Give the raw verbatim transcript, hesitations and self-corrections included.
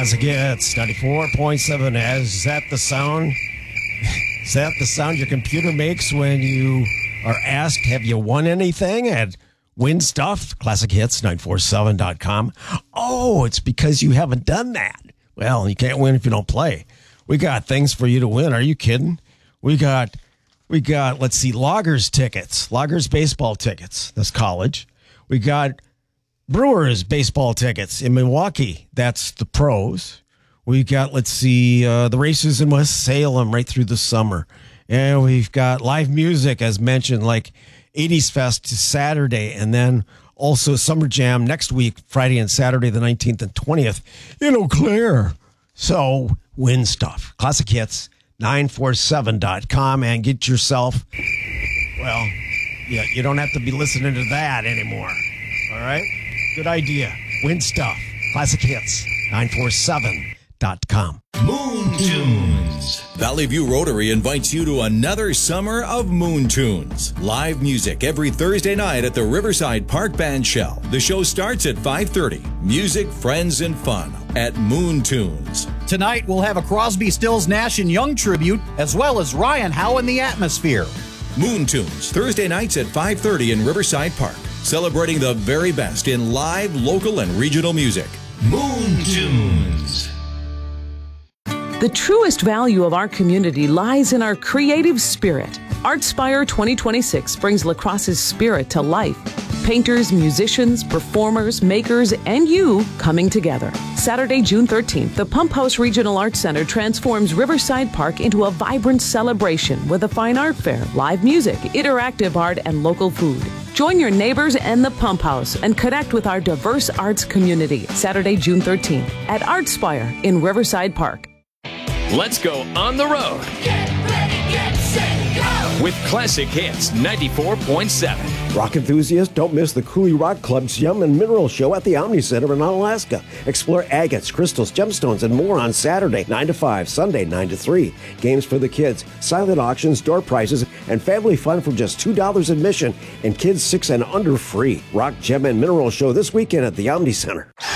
Classic Hits, ninety-four point seven. Is that the sound? Is that the sound your computer makes when you are asked, have you won anything at Win Stuff? Classic Hits nine four seven dot com. Oh, it's because you haven't done that. Well, you can't win if you don't play. We got things for you to win. Are you kidding? We got, we got, let's see, Loggers tickets, Loggers baseball tickets. That's college. We got Brewers baseball tickets in Milwaukee. That's the pros. We've got, let's see, uh, the races in West Salem right through the summer. And we've got live music, as mentioned, like eighties Fest Saturday, and then also Summer Jam next week, Friday and Saturday, the nineteenth and twentieth in Eau Claire. So win stuff. Classic Hits, nine four seven dot com, and get yourself, well, yeah, you don't have to be listening to that anymore. All right? Good idea. Win stuff. Classic Hits, nine four seven dot com. Moon Tunes. Valley View Rotary invites you to another summer of Moon Tunes. Live music every Thursday night at the Riverside Park Band Shell. The show starts at five thirty. Music, friends, and fun at Moon Tunes. Tonight we'll have a Crosby, Stills, Nash and Young tribute, as well as Ryan Howe and the Atmosphere. Moon Tunes, Thursday nights at five thirty in Riverside Park. Celebrating the very best in live, local, and regional music. Moon Tunes. The truest value of our community lies in our creative spirit. ArtSpire twenty twenty-six brings La Crosse's spirit to life. Painters, musicians, performers, makers, and you coming together. Saturday, June thirteenth, the Pump House Regional Arts Center transforms Riverside Park into a vibrant celebration with a fine art fair, live music, interactive art, and local food. Join your neighbors and the Pump House and connect with our diverse arts community. Saturday, June thirteenth at ArtSpire in Riverside Park. Let's go on the road. Get ready, get set, go! With Classic Hits ninety-four point seven. Rock enthusiasts, don't miss the Cooley Rock Club's Gem and Mineral Show at the Omni Center in Onalaska. Explore agates, crystals, gemstones, and more on Saturday, nine to five, Sunday, nine to three. Games for the kids, silent auctions, door prizes, and family fun for just two dollars admission, and kids six and under free. Rock, Gem, and Mineral Show this weekend at the Omni Center.